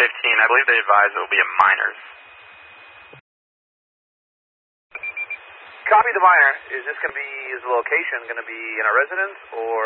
I believe they advise it will be a minors. Copy the minor. Is the location going to be in a residence or